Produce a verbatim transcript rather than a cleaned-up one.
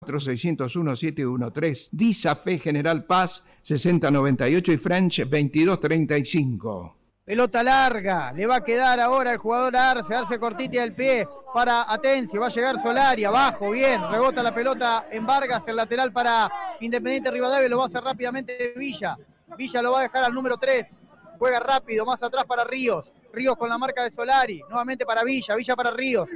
seis cero uno, siete uno tres, Disafe General Paz sesenta noventa y ocho y French veintidós treinta y cinco. Pelota larga, le va a quedar ahora el jugador a Arce, Arce cortita del pie para Atencio, va a llegar Solari, abajo, bien, rebota la pelota en Vargas, el lateral para Independiente Rivadavia, lo va a hacer rápidamente Villa, Villa lo va a dejar al número tres, juega rápido, más atrás para Ríos, Ríos con la marca de Solari, nuevamente para Villa, Villa para Ríos.